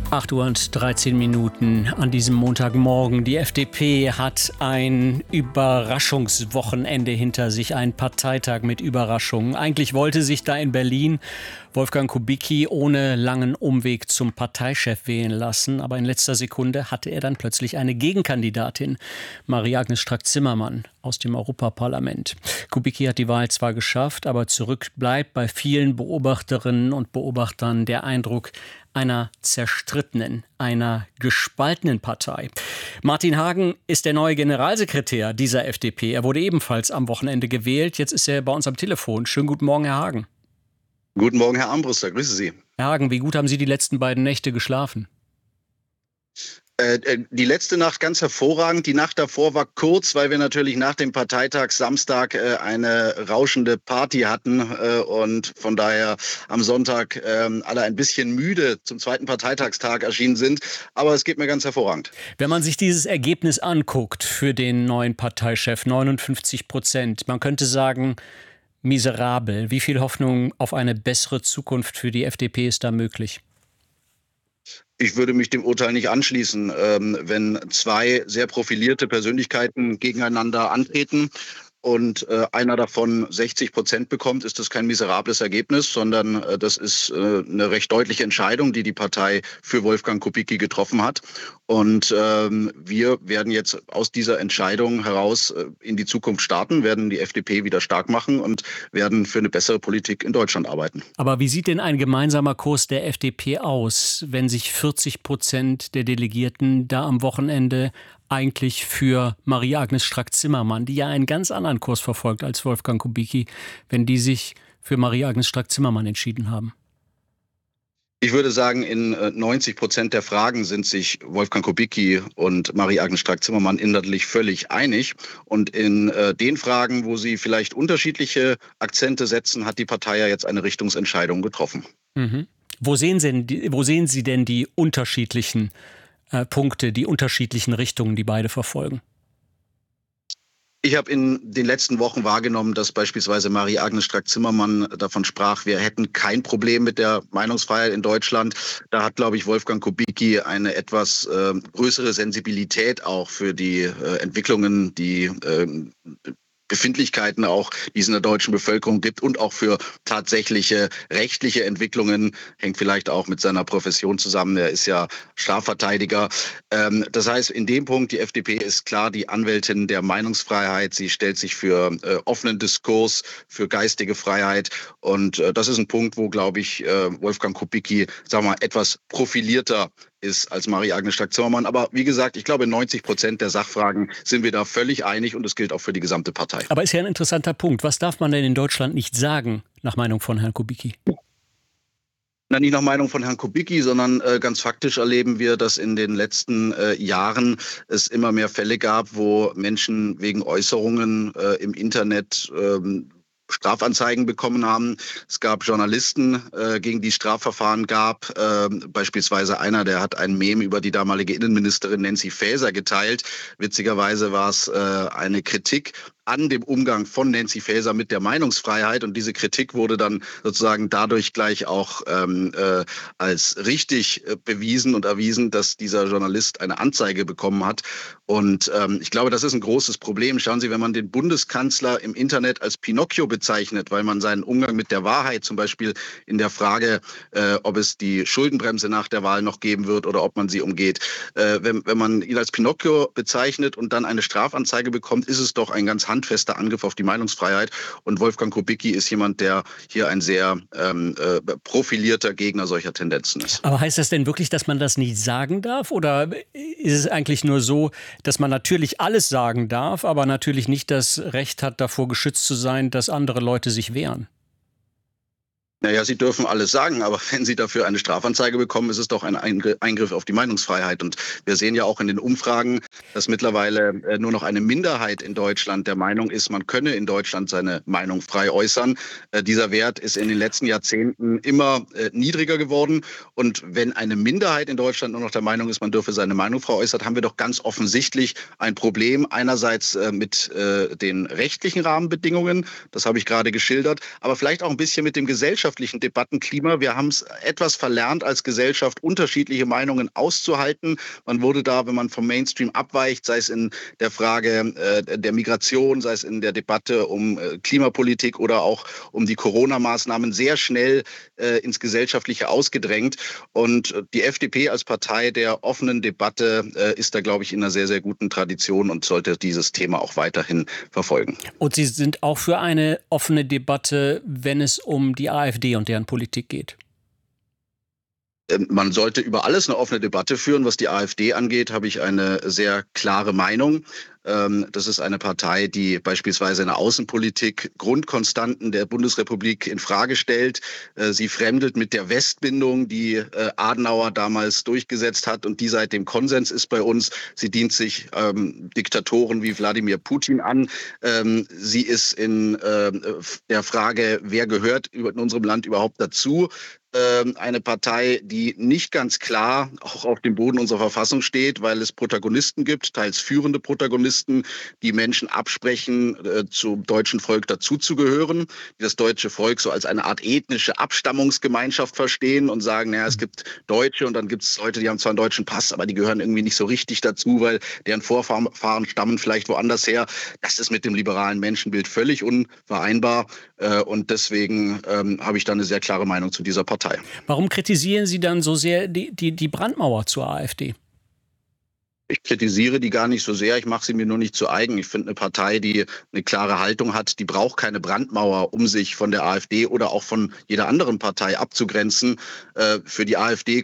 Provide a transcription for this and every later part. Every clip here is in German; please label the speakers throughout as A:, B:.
A: 8:13 an diesem Montagmorgen. Die FDP hat ein Überraschungswochenende hinter sich, einen Parteitag mit Überraschungen. Eigentlich wollte sich da in Berlin Wolfgang Kubicki ohne langen Umweg zum Parteichef wählen lassen. Aber in letzter Sekunde hatte er dann plötzlich eine Gegenkandidatin, Marie-Agnes Strack-Zimmermann aus dem Europaparlament. Kubicki hat die Wahl zwar geschafft, aber zurück bleibt bei vielen Beobachterinnen und Beobachtern der Eindruck einer zerstrittenen, einer gespaltenen Partei. Martin Hagen ist der neue Generalsekretär dieser FDP. Er wurde ebenfalls am Wochenende gewählt. Jetzt ist er bei uns am Telefon. Schönen guten Morgen, Herr Hagen.
B: Guten Morgen, Herr Armbruster. Grüße Sie.
A: Herr Hagen, wie gut haben Sie die letzten beiden Nächte geschlafen?
B: Die letzte Nacht ganz hervorragend. Die Nacht davor war kurz, weil wir natürlich nach dem Parteitag Samstag eine rauschende Party hatten und von daher am Sonntag alle ein bisschen müde zum zweiten Parteitagstag erschienen sind. Aber es geht mir ganz hervorragend.
A: Wenn man sich dieses Ergebnis anguckt für den neuen Parteichef, 59%, man könnte sagen, miserabel. Wie viel Hoffnung auf eine bessere Zukunft für die FDP ist da möglich?
B: Ich würde mich dem Urteil nicht anschließen. Wenn zwei sehr profilierte Persönlichkeiten gegeneinander antreten und einer davon 60% bekommt, ist das kein miserables Ergebnis, sondern das ist eine recht deutliche Entscheidung, die die Partei für Wolfgang Kubicki getroffen hat. Und wir werden jetzt aus dieser Entscheidung heraus in die Zukunft starten, werden die FDP wieder stark machen und werden für eine bessere Politik in Deutschland arbeiten.
A: Aber wie sieht denn ein gemeinsamer Kurs der FDP aus, wenn sich 40% der Delegierten da am Wochenende eigentlich für Marie-Agnes Strack-Zimmermann, die ja einen ganz anderen Kurs verfolgt als Wolfgang Kubicki, wenn die sich für Marie-Agnes Strack-Zimmermann entschieden haben?
B: Ich würde sagen, in 90% der Fragen sind sich Wolfgang Kubicki und Marie-Agnes Strack-Zimmermann inhaltlich völlig einig. Und in den Fragen, wo sie vielleicht unterschiedliche Akzente setzen, hat die Partei ja jetzt eine Richtungsentscheidung getroffen.
A: Mhm. Wo sehen Sie denn die unterschiedlichen Punkte, die unterschiedlichen Richtungen, die beide verfolgen?
B: Ich habe in den letzten Wochen wahrgenommen, dass beispielsweise Marie-Agnes Strack-Zimmermann davon sprach, wir hätten kein Problem mit der Meinungsfreiheit in Deutschland. Da hat, glaube ich, Wolfgang Kubicki eine etwas größere Sensibilität auch für die Entwicklungen, die Befindlichkeiten auch, die es in der deutschen Bevölkerung gibt und auch für tatsächliche rechtliche Entwicklungen, hängt vielleicht auch mit seiner Profession zusammen. Er ist ja Strafverteidiger. Das heißt, in dem Punkt, die FDP ist klar die Anwältin der Meinungsfreiheit. Sie stellt sich für offenen Diskurs, für geistige Freiheit. Und das ist ein Punkt, wo, glaube ich, Wolfgang Kubicki, sagen wir mal, etwas profilierter ist als Marie-Agnes Strack-Zimmermann. Aber wie gesagt, ich glaube, in 90% der Sachfragen sind wir da völlig einig und das gilt auch für die gesamte Partei.
A: Aber ist ja ein interessanter Punkt. Was darf man denn in Deutschland nicht sagen, nach Meinung von Herrn Kubicki?
B: Na, nicht nach Meinung von Herrn Kubicki, sondern ganz faktisch erleben wir, dass in den letzten Jahren es immer mehr Fälle gab, wo Menschen wegen Äußerungen im Internet Strafanzeigen bekommen haben. Es gab Journalisten, gegen die Strafverfahren gab. Beispielsweise einer, der hat ein Meme über die damalige Innenministerin Nancy Faeser geteilt. Witzigerweise war es eine Kritik an dem Umgang von Nancy Faeser mit der Meinungsfreiheit. Und diese Kritik wurde dann sozusagen dadurch gleich auch als richtig bewiesen und erwiesen, dass dieser Journalist eine Anzeige bekommen hat. Und ich glaube, das ist ein großes Problem. Schauen Sie, wenn man den Bundeskanzler im Internet als Pinocchio bezeichnet, weil man seinen Umgang mit der Wahrheit, zum Beispiel in der Frage, ob es die Schuldenbremse nach der Wahl noch geben wird oder ob man sie umgeht, wenn man ihn als Pinocchio bezeichnet und dann eine Strafanzeige bekommt, ist es doch ein ganz handfester Angriff auf die Meinungsfreiheit. Und Wolfgang Kubicki ist jemand, der hier ein sehr profilierter Gegner solcher Tendenzen ist.
A: Aber heißt das denn wirklich, dass man das nicht sagen darf? Oder ist es eigentlich nur so, dass man natürlich alles sagen darf, aber natürlich nicht das Recht hat, davor geschützt zu sein, dass andere Leute sich wehren?
B: Naja, Sie dürfen alles sagen, aber wenn Sie dafür eine Strafanzeige bekommen, ist es doch ein Eingriff auf die Meinungsfreiheit. Und wir sehen ja auch in den Umfragen, dass mittlerweile nur noch eine Minderheit in Deutschland der Meinung ist, man könne in Deutschland seine Meinung frei äußern. Dieser Wert ist in den letzten Jahrzehnten immer niedriger geworden. Und wenn eine Minderheit in Deutschland nur noch der Meinung ist, man dürfe seine Meinung frei äußern, haben wir doch ganz offensichtlich ein Problem. Einerseits mit den rechtlichen Rahmenbedingungen, das habe ich gerade geschildert, aber vielleicht auch ein bisschen mit dem gesellschaftlichen gesellschaftlichen Debattenklima. Wir haben es etwas verlernt, als Gesellschaft unterschiedliche Meinungen auszuhalten. Man wurde da, wenn man vom Mainstream abweicht, sei es in der Frage der Migration, sei es in der Debatte um Klimapolitik oder auch um die Corona-Maßnahmen, sehr schnell ins Gesellschaftliche ausgedrängt. Und die FDP als Partei der offenen Debatte ist da, glaube ich, in einer sehr, sehr guten Tradition und sollte dieses Thema auch weiterhin verfolgen.
A: Und Sie sind auch für eine offene Debatte, wenn es um die AfD und deren Politik geht?
B: Man sollte über alles eine offene Debatte führen. Was die AfD angeht, habe ich eine sehr klare Meinung. Das ist eine Partei, die beispielsweise in der Außenpolitik Grundkonstanten der Bundesrepublik in Frage stellt. Sie fremdelt mit der Westbindung, die Adenauer damals durchgesetzt hat und die seitdem Konsens ist bei uns. Sie dient sich Diktatoren wie Wladimir Putin an. Sie ist in der Frage, wer gehört in unserem Land überhaupt dazu, eine Partei, die nicht ganz klar auch auf dem Boden unserer Verfassung steht, weil es Protagonisten gibt, teils führende Protagonisten, die Menschen absprechen, zum deutschen Volk dazuzugehören, die das deutsche Volk so als eine Art ethnische Abstammungsgemeinschaft verstehen und sagen, naja, es gibt Deutsche und dann gibt es Leute, die haben zwar einen deutschen Pass, aber die gehören irgendwie nicht so richtig dazu, weil deren Vorfahren stammen vielleicht woanders her. Das ist mit dem liberalen Menschenbild völlig unvereinbar und deswegen habe ich da eine sehr klare Meinung zu dieser Partei.
A: Warum kritisieren Sie dann so sehr die Brandmauer zur AfD?
B: Ich kritisiere die gar nicht so sehr, ich mache sie mir nur nicht zu eigen. Ich finde eine Partei, die eine klare Haltung hat, die braucht keine Brandmauer, um sich von der AfD oder auch von jeder anderen Partei abzugrenzen. Für die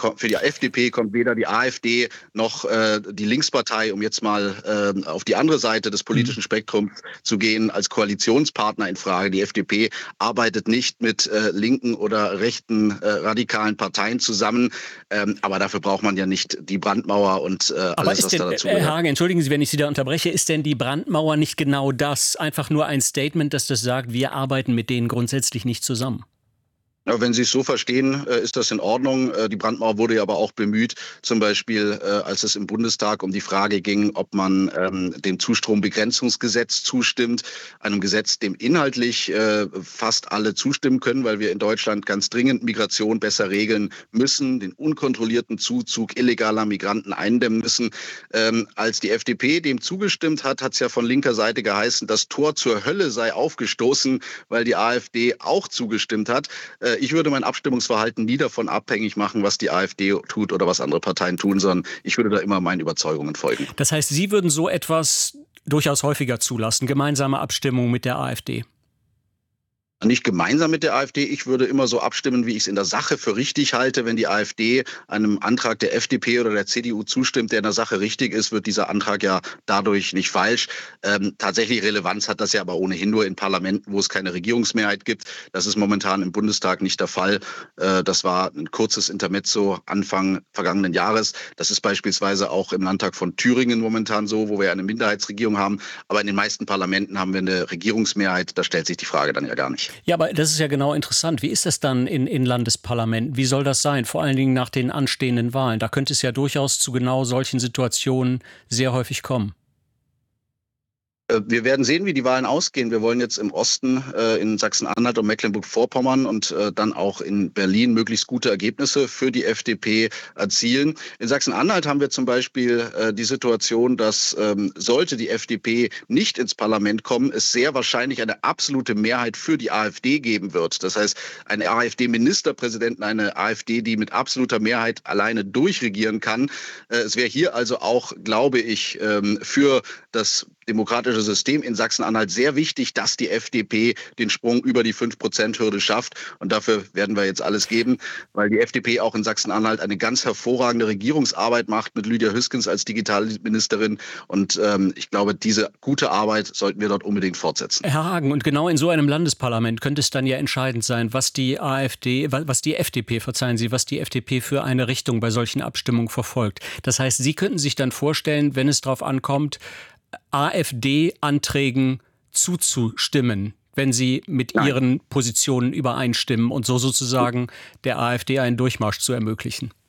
B: FDP kommt weder die AfD noch die Linkspartei, um jetzt mal auf die andere Seite des politischen Spektrums zu gehen, als Koalitionspartner in Frage. Die FDP arbeitet nicht mit linken oder rechten radikalen Parteien zusammen, aber dafür braucht man ja nicht die Brandmauer und alles.
A: Herr Hagen, entschuldigen Sie, wenn ich Sie da unterbreche, ist denn die Brandmauer nicht genau das? Einfach nur ein Statement, das sagt, wir arbeiten mit denen grundsätzlich nicht zusammen?
B: Ja, wenn Sie es so verstehen, ist das in Ordnung. Die Brandmauer wurde ja aber auch bemüht, zum Beispiel, als es im Bundestag um die Frage ging, ob man dem Zustrombegrenzungsgesetz zustimmt, einem Gesetz, dem inhaltlich fast alle zustimmen können, weil wir in Deutschland ganz dringend Migration besser regeln müssen, den unkontrollierten Zuzug illegaler Migranten eindämmen müssen. Als die FDP dem zugestimmt hat, hat es ja von linker Seite geheißen, das Tor zur Hölle sei aufgestoßen, weil die AfD auch zugestimmt hat. Ich würde mein Abstimmungsverhalten nie davon abhängig machen, was die AfD tut oder was andere Parteien tun, sondern ich würde da immer meinen Überzeugungen folgen.
A: Das heißt, Sie würden so etwas durchaus häufiger zulassen, gemeinsame Abstimmung mit der AfD?
B: Nicht gemeinsam mit der AfD. Ich würde immer so abstimmen, wie ich es in der Sache für richtig halte. Wenn die AfD einem Antrag der FDP oder der CDU zustimmt, der in der Sache richtig ist, wird dieser Antrag ja dadurch nicht falsch. Tatsächlich Relevanz hat das ja aber ohnehin nur in Parlamenten, wo es keine Regierungsmehrheit gibt. Das ist momentan im Bundestag nicht der Fall. Das war ein kurzes Intermezzo Anfang vergangenen Jahres. Das ist beispielsweise auch im Landtag von Thüringen momentan so, wo wir eine Minderheitsregierung haben. Aber in den meisten Parlamenten haben wir eine Regierungsmehrheit. Da stellt sich die Frage dann ja gar nicht.
A: Ja, aber das ist ja genau interessant. Wie ist das dann in Landesparlamenten? Wie soll das sein? Vor allen Dingen nach den anstehenden Wahlen. Da könnte es ja durchaus zu genau solchen Situationen sehr häufig kommen.
B: Wir werden sehen, wie die Wahlen ausgehen. Wir wollen jetzt im Osten in Sachsen-Anhalt und Mecklenburg-Vorpommern und dann auch in Berlin möglichst gute Ergebnisse für die FDP erzielen. In Sachsen-Anhalt haben wir zum Beispiel die Situation, dass sollte die FDP nicht ins Parlament kommen, es sehr wahrscheinlich eine absolute Mehrheit für die AfD geben wird. Das heißt, einen AfD-Ministerpräsidenten, eine AfD, die mit absoluter Mehrheit alleine durchregieren kann. Es wäre hier also auch, glaube ich, für das demokratische System in Sachsen-Anhalt sehr wichtig, dass die FDP den Sprung über die 5%-Hürde schafft. Und dafür werden wir jetzt alles geben, weil die FDP auch in Sachsen-Anhalt eine ganz hervorragende Regierungsarbeit macht mit Lydia Hüskens als Digitalministerin. Und ich glaube, diese gute Arbeit sollten wir dort unbedingt fortsetzen.
A: Herr Hagen, und genau in so einem Landesparlament könnte es dann ja entscheidend sein, was die FDP für eine Richtung bei solchen Abstimmungen verfolgt. Das heißt, Sie könnten sich dann vorstellen, wenn es darauf ankommt, AfD-Anträgen zuzustimmen, wenn sie mit ihren Positionen übereinstimmen und so sozusagen der AfD einen Durchmarsch zu ermöglichen?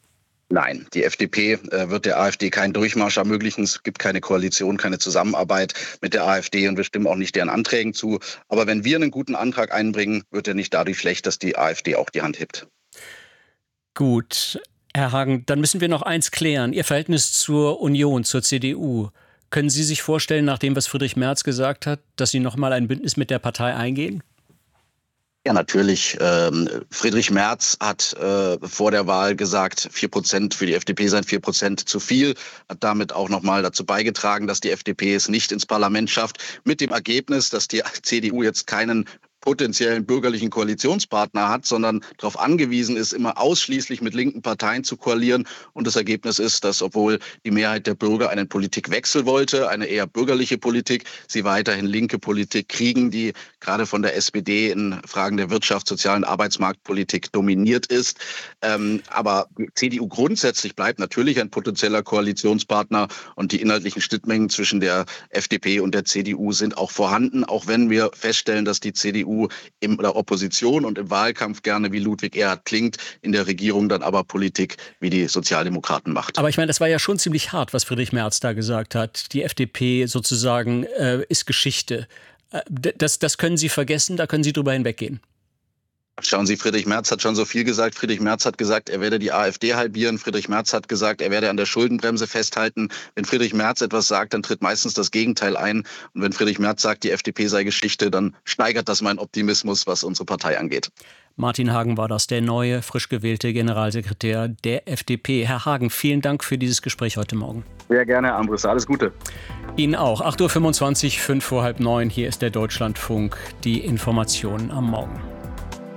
B: Nein, die FDP wird der AfD keinen Durchmarsch ermöglichen. Es gibt keine Koalition, keine Zusammenarbeit mit der AfD und wir stimmen auch nicht deren Anträgen zu. Aber wenn wir einen guten Antrag einbringen, wird er nicht dadurch schlecht, dass die AfD auch die Hand hebt.
A: Gut, Herr Hagen, dann müssen wir noch eins klären. Ihr Verhältnis zur Union, zur CDU. Können Sie sich vorstellen, nach dem, was Friedrich Merz gesagt hat, dass Sie noch mal ein Bündnis mit der Partei eingehen?
B: Ja, natürlich. Friedrich Merz hat vor der Wahl gesagt, 4% für die FDP seien 4% zu viel, hat damit auch nochmal dazu beigetragen, dass die FDP es nicht ins Parlament schafft, mit dem Ergebnis, dass die CDU jetzt keinen potenziellen bürgerlichen Koalitionspartner hat, sondern darauf angewiesen ist, immer ausschließlich mit linken Parteien zu koalieren. Und das Ergebnis ist, dass obwohl die Mehrheit der Bürger einen Politikwechsel wollte, eine eher bürgerliche Politik, sie weiterhin linke Politik kriegen, die gerade von der SPD in Fragen der Wirtschaft, sozialen Arbeitsmarktpolitik dominiert ist. Aber die CDU grundsätzlich bleibt natürlich ein potenzieller Koalitionspartner und die inhaltlichen Schnittmengen zwischen der FDP und der CDU sind auch vorhanden, auch wenn wir feststellen, dass die CDU in der Opposition und im Wahlkampf gerne wie Ludwig Erhard klingt, in der Regierung dann aber Politik wie die Sozialdemokraten macht.
A: Aber ich meine, das war ja schon ziemlich hart, was Friedrich Merz da gesagt hat. Die FDP sozusagen ist Geschichte. Das können Sie vergessen, da können Sie drüber hinweggehen.
B: Schauen Sie, Friedrich Merz hat schon so viel gesagt. Friedrich Merz hat gesagt, er werde die AfD halbieren. Friedrich Merz hat gesagt, er werde an der Schuldenbremse festhalten. Wenn Friedrich Merz etwas sagt, dann tritt meistens das Gegenteil ein. Und wenn Friedrich Merz sagt, die FDP sei Geschichte, dann steigert das meinen Optimismus, was unsere Partei angeht.
A: Martin Hagen war das, der neue, frisch gewählte Generalsekretär der FDP. Herr Hagen, vielen Dank für dieses Gespräch heute Morgen.
B: Sehr gerne, Herr Ambrus. Alles Gute.
A: Ihnen auch. 8.25 Uhr, 8:05 Hier ist der Deutschlandfunk. Die Informationen am Morgen.